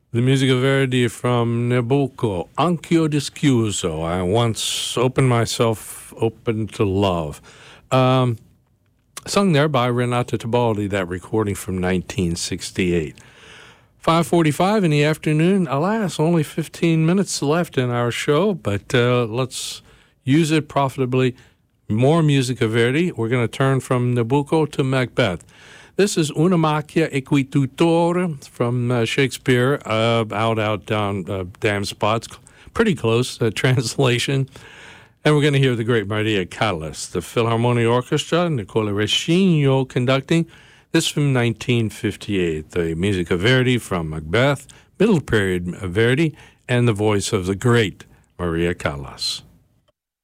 The music of Verdi from Nabucco, Anch'io dischiuso. I once opened myself open to love. Sung there by Renata Tebaldi, that recording from 1968. 5:45 in the afternoon. Alas, only 15 minutes left in our show, but let's use it profitably. More music of Verdi. We're going to turn from Nabucco to Macbeth. This is Una macchia e qui tutore from Shakespeare, out, down, damn spots. Pretty close translation. And we're going to hear the great Maria Callas, the Philharmonic Orchestra, Nicola Rescigno conducting. This from 1958, the music of Verdi from Macbeth, middle period of Verdi, and the voice of the great Maria Callas.